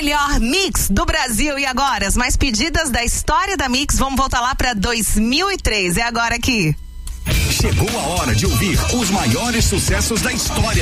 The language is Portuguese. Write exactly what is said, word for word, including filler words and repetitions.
melhor mix do Brasil. E agora, as mais pedidas da história da Mix, vamos voltar lá para dois mil e três. É agora aqui. Chegou a hora de ouvir os maiores sucessos da história